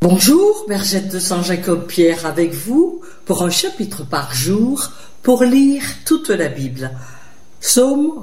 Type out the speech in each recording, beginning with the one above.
Bonjour, Bergette de Saint-Jacob-Pierre avec vous pour un chapitre par jour pour lire toute la Bible. Psaume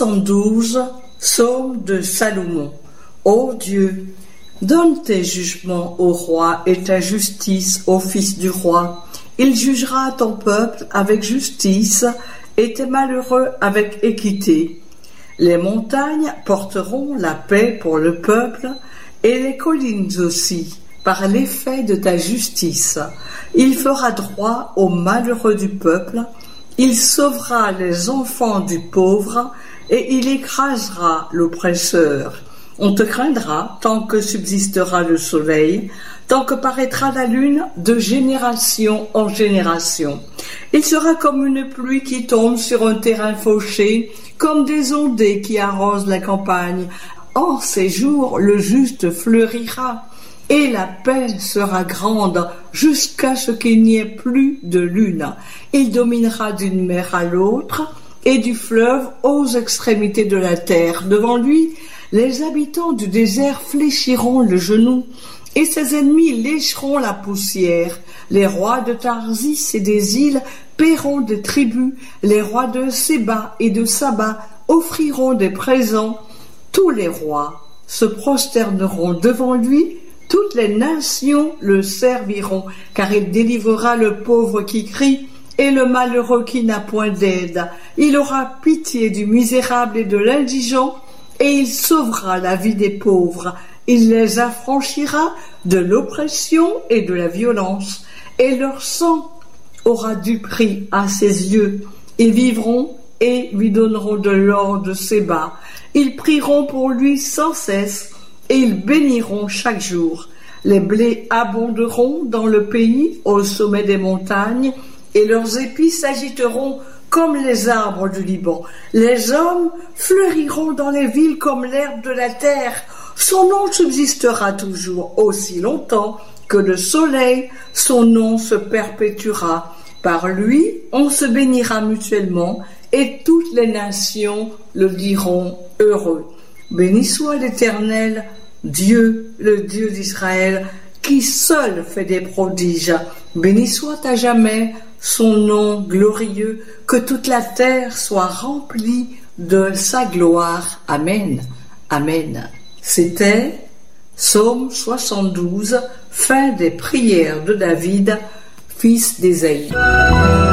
72, psaume de Salomon. Ô Dieu, donne tes jugements au roi et ta justice au fils du roi. Il jugera ton peuple avec justice et tes malheureux avec équité. Les montagnes porteront la paix pour le peuple et les collines aussi. Par l'effet de ta justice, il fera droit aux malheureux du peuple, il sauvera les enfants du pauvre et il écrasera l'oppresseur. On te craindra tant que subsistera le soleil, tant que paraîtra la lune de génération en génération. Il sera comme une pluie qui tombe sur un terrain fauché, comme des ondées qui arrosent la campagne. En ces jours, le juste fleurira. Et la paix sera grande jusqu'à ce qu'il n'y ait plus de lune. Il dominera d'une mer à l'autre et du fleuve aux extrémités de la terre. Devant lui, les habitants du désert fléchiront le genou et ses ennemis lécheront la poussière. Les rois de Tarsis et des îles paieront des tributs. Les rois de Séba et de Saba offriront des présents. Tous les rois se prosterneront devant lui. Toutes les nations le serviront, car il délivrera le pauvre qui crie et le malheureux qui n'a point d'aide. Il aura pitié du misérable et de l'indigent, et il sauvera la vie des pauvres. Il les affranchira de l'oppression et de la violence, et leur sang aura du prix à ses yeux. Ils vivront et lui donneront de l'or de Séba. Ils prieront pour lui sans cesse, et ils béniront chaque jour. Les blés abonderont dans le pays, au sommet des montagnes, et leurs épis s'agiteront comme les arbres du Liban. Les hommes fleuriront dans les villes comme l'herbe de la terre. Son nom subsistera toujours aussi longtemps que le soleil, son nom se perpétuera. Par lui, on se bénira mutuellement, et toutes les nations le diront heureux. Béni soit l'Éternel, Dieu, le Dieu d'Israël, qui seul fait des prodiges. Béni soit à jamais son nom glorieux, que toute la terre soit remplie de sa gloire. Amen. Amen. C'était Psaume 72, fin des prières de David, fils d'Ésaïe.